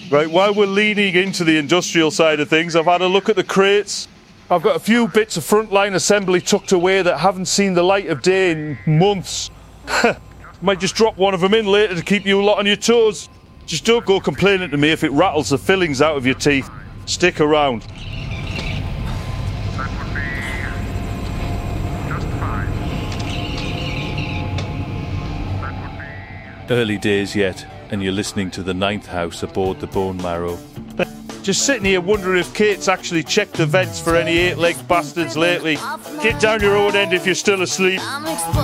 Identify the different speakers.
Speaker 1: Right, while we're leaning into the industrial side of things, I've had a look at the crates. I've got a few bits of frontline assembly tucked away that haven't seen the light of day in months. Might just drop one of them in later to keep you a lot on your toes. Just don't go complaining to me if it rattles the fillings out of your teeth. Stick around.
Speaker 2: That would be just fine. That would be...
Speaker 1: Early days yet, and you're listening to the ninth house aboard the Bone Marrow. Just sitting here wondering if Kate's actually checked the vents for any 8-legged bastards lately. Get down your own end if you're still asleep.